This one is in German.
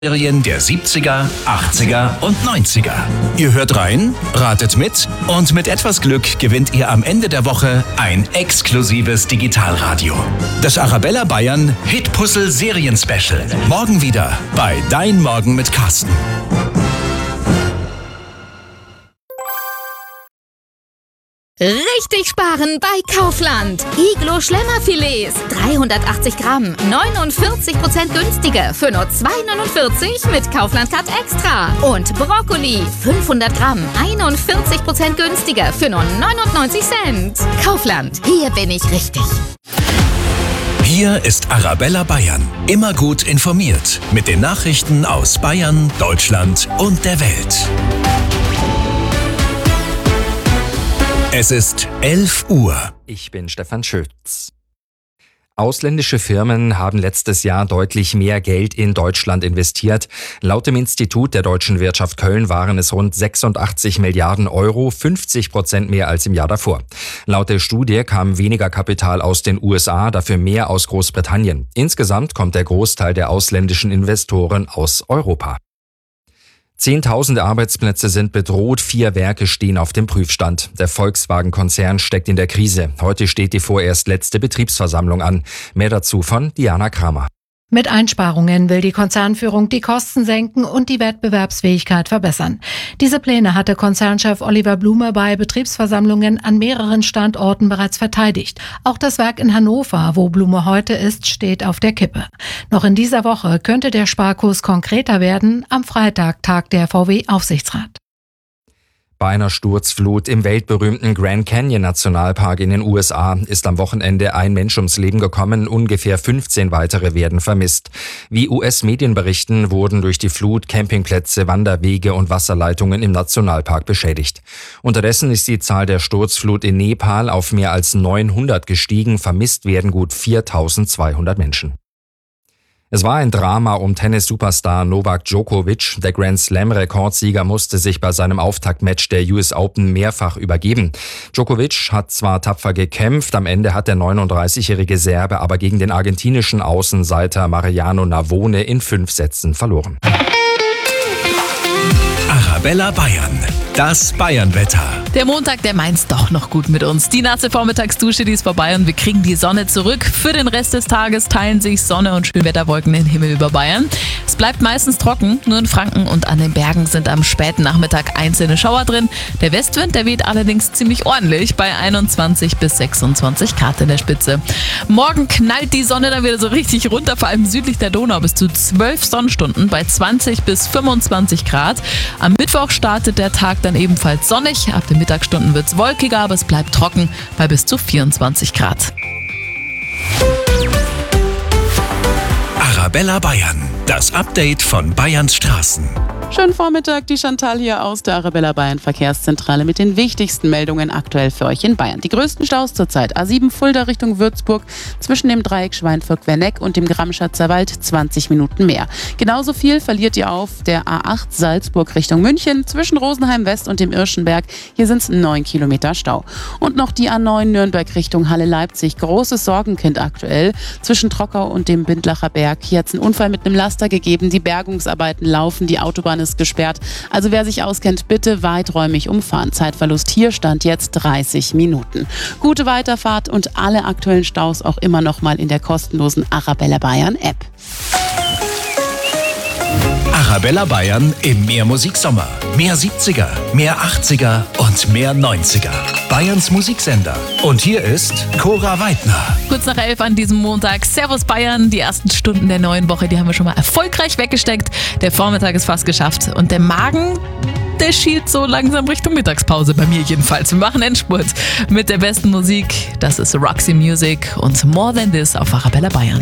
Serien der 70er, 80er und 90er. Ihr hört rein, ratet mit und mit etwas Glück gewinnt ihr am Ende der Woche ein exklusives Digitalradio. Das Arabella Bayern Hitpuzzle Serien Special. Morgen wieder bei Dein Morgen mit Carsten. Richtig sparen bei Kaufland. Iglo Schlemmerfilets, 380 Gramm, 49% günstiger für nur 2,49 mit Kaufland Card Extra. Und Brokkoli, 500 Gramm, 41% günstiger für nur 99 Cent. Kaufland, hier bin ich richtig. Hier ist Arabella Bayern. Immer gut informiert mit den Nachrichten aus Bayern, Deutschland und der Welt. Es ist 11 Uhr. Ich bin Stefan Schütz. Ausländische Firmen haben letztes Jahr deutlich mehr Geld in Deutschland investiert. Laut dem Institut der deutschen Wirtschaft Köln waren es rund 86 Milliarden Euro, 50% mehr als im Jahr davor. Laut der Studie kam weniger Kapital aus den USA, dafür mehr aus Großbritannien. Insgesamt kommt der Großteil der ausländischen Investoren aus Europa. Zehntausende Arbeitsplätze sind bedroht, 4 Werke stehen auf dem Prüfstand. Der Volkswagen-Konzern steckt in der Krise. Heute steht die vorerst letzte Betriebsversammlung an. Mehr dazu von Diana Kramer. Mit Einsparungen will die Konzernführung die Kosten senken und die Wettbewerbsfähigkeit verbessern. Diese Pläne hatte Konzernchef Oliver Blume bei Betriebsversammlungen an mehreren Standorten bereits verteidigt. Auch das Werk in Hannover, wo Blume heute ist, steht auf der Kippe. Noch in dieser Woche könnte der Sparkurs konkreter werden. Am Freitag tagt der VW-Aufsichtsrat. Bei einer Sturzflut im weltberühmten Grand Canyon Nationalpark in den USA ist am Wochenende ein Mensch ums Leben gekommen, ungefähr 15 weitere werden vermisst. Wie US-Medien berichten, wurden durch die Flut Campingplätze, Wanderwege und Wasserleitungen im Nationalpark beschädigt. Unterdessen ist die Zahl der Sturzflut in Nepal auf mehr als 900 gestiegen, vermisst werden gut 4.200 Menschen. Es war ein Drama um Tennis-Superstar Novak Djokovic. Der Grand-Slam-Rekordsieger musste sich bei seinem Auftaktmatch der US Open mehrfach übergeben. Djokovic hat zwar tapfer gekämpft, am Ende hat der 39-jährige Serbe aber gegen den argentinischen Außenseiter Mariano Navone in 5 Sätzen verloren. Arabella Bayern, das Bayernwetter. Der Montag, der meint's doch noch gut mit uns. Die nasse Vormittagsdusche, die ist vorbei und wir kriegen die Sonne zurück. Für den Rest des Tages teilen sich Sonne und Schönwetterwolken den Himmel über Bayern. Es bleibt meistens trocken, nur in Franken und an den Bergen sind am späten Nachmittag einzelne Schauer drin. Der Westwind, der weht allerdings ziemlich ordentlich bei 21 bis 26 Grad in der Spitze. Morgen knallt die Sonne dann wieder so richtig runter, vor allem südlich der Donau bis zu 12 Sonnenstunden bei 20 bis 25 Grad. Am Mittwoch startet der Tag dann ebenfalls sonnig. Ab den Mittagsstunden wird's wolkiger, aber es bleibt trocken bei bis zu 24 Grad. Arabella Bayern, das Update von Bayerns Straßen. Schönen Vormittag, die Chantal hier aus der Arabella Bayern Verkehrszentrale mit den wichtigsten Meldungen aktuell für euch in Bayern. Die größten Staus zurzeit: A7 Fulda Richtung Würzburg, zwischen dem Dreieck Schweinfurt-Werneck und dem Gramschatzer Wald 20 Minuten mehr. Genauso viel verliert ihr auf der A8 Salzburg Richtung München, zwischen Rosenheim West und dem Irschenberg. Hier sind es 9 Kilometer Stau. Und noch die A9 Nürnberg Richtung Halle-Leipzig. Großes Sorgenkind aktuell zwischen Trockau und dem Bindlacher Berg. Hier hat es einen Unfall mit einem Laster gegeben. Die Bergungsarbeiten laufen, die Autobahn ist gesperrt. Also wer sich auskennt, bitte weiträumig umfahren. Zeitverlust hier stand jetzt 30 Minuten. Gute Weiterfahrt und alle aktuellen Staus auch immer noch mal in der kostenlosen Arabella Bayern App. Arabella Bayern im Mehr Musiksommer. Mehr 70er, mehr 80er und mehr 90er. Bayerns Musiksender. Und hier ist Cora Weidner. Kurz nach 11 an diesem Montag. Servus Bayern, die ersten Stunden der neuen Woche, die haben wir schon mal erfolgreich weggesteckt. Der Vormittag ist fast geschafft und der Magen, der schielt so langsam Richtung Mittagspause, bei mir jedenfalls. Wir machen Endspurt mit der besten Musik. Das ist Roxy Music und More Than This auf Arabella Bayern.